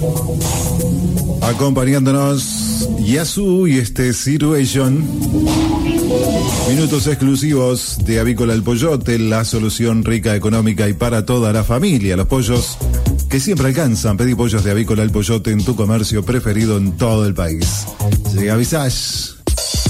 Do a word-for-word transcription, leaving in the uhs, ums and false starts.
Acompañándonos Yasu y este Situation. Minutos exclusivos de Avícola El Pollote, la solución rica, económica y para toda la familia. Los pollos que siempre alcanzan. Pedí pollos de Avícola El Pollote en tu comercio preferido en todo el país. Llega Visage.